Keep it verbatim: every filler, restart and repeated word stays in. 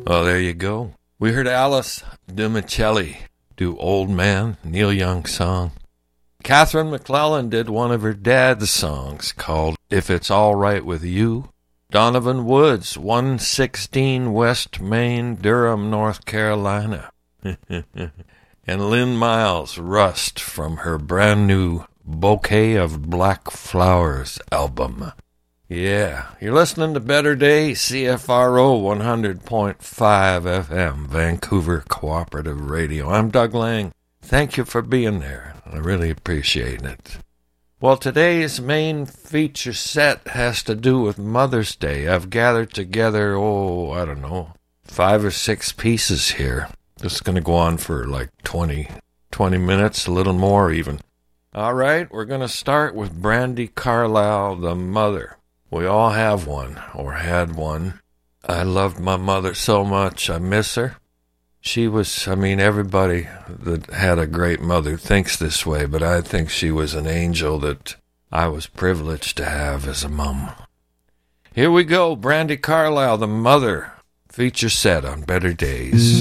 Well, there you go. We heard Alice DiMichele do Old Man, Neil Young song. Catherine McClellan did one of her dad's songs called If It's All Right With You. Donovan Woods, one sixteen West Main, Durham, North Carolina. And Lynn Miles, Rust, from her brand new Bouquet of Black Flowers album. Yeah, you're listening to Better Day, C F R O one hundred point five F M, Vancouver Cooperative Radio. I'm Doug Lang. Thank you for being there. I really appreciate it. Well, today's main feature set has to do with Mother's Day. I've gathered together, oh, I don't know, five or six pieces here. This is going to go on for like twenty, twenty minutes, a little more even. All right, we're going to start with Brandi Carlile, the mother. We all have one, or had one. I loved my mother so much. I miss her. She was, I mean, everybody that had a great mother thinks this way, but I think she was an angel that I was privileged to have as a mom. Here we go, Brandi Carlile, the mother, feature set on Better Days.